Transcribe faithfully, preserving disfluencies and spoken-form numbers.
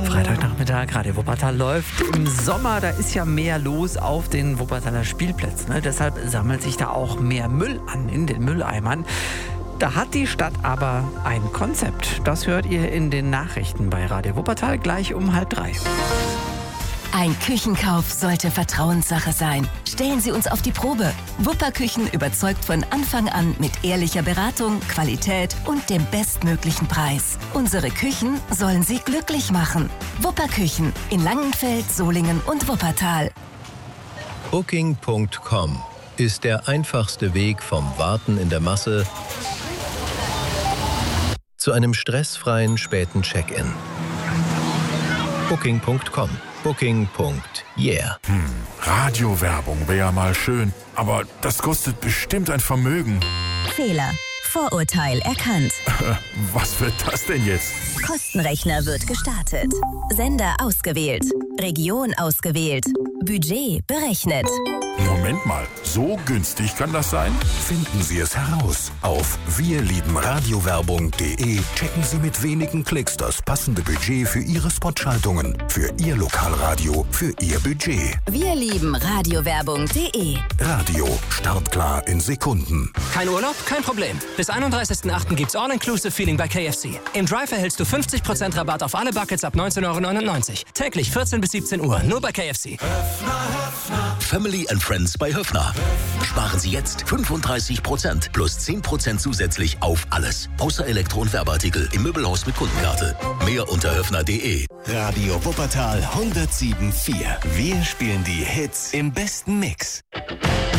Freitagnachmittag, Radio Wuppertal läuft. Im Sommer, da ist ja mehr los auf den Wuppertaler Spielplätzen. Ne? Deshalb sammelt sich da auch mehr Müll an in den Mülleimern. Da hat die Stadt aber ein Konzept. Das hört ihr in den Nachrichten bei Radio Wuppertal gleich um halb drei. Ein Küchenkauf sollte Vertrauenssache sein. Stellen Sie uns auf die Probe. Wupperküchen überzeugt von Anfang an mit ehrlicher Beratung, Qualität und dem bestmöglichen Preis. Unsere Küchen sollen Sie glücklich machen. Wupperküchen in Langenfeld, Solingen und Wuppertal. Booking Punkt com ist der einfachste Weg vom Warten in der Masse zu einem stressfreien späten Check-in. Booking Punkt com. Booking. Yeah. Hm, Radiowerbung wäre ja mal schön, aber das kostet bestimmt ein Vermögen. Fehler. Vorurteil erkannt. Was wird das denn jetzt? Kostenrechner wird gestartet. Sender ausgewählt. Region ausgewählt. Budget berechnet. Moment mal, so günstig kann das sein? Finden Sie es heraus. Auf wir lieben radiowerbung punkt de checken Sie mit wenigen Klicks das passende Budget für Ihre Spotschaltungen, für Ihr Lokalradio, für Ihr Budget. Wir lieben radiowerbung punkt de. Radio, startklar in Sekunden. Kein Urlaub? Kein Problem. Bis einunddreißigsten achten gibt's All-Inclusive-Feeling bei K F C. Im Drive erhältst du fünfzig Prozent Rabatt auf alle Buckets ab neunzehn Euro neunundneunzig. Täglich vierzehn bis siebzehn Uhr, nur bei K F C. Family and Friends bei Höffner. Sparen Sie jetzt fünfunddreißig Prozent plus zehn Prozent zusätzlich auf alles. Außer Elektro- und Werbeartikel im Möbelhaus mit Kundenkarte. Mehr unter höffner punkt de. Radio Wuppertal hundertsieben Komma vier. Wir spielen die Hits im besten Mix.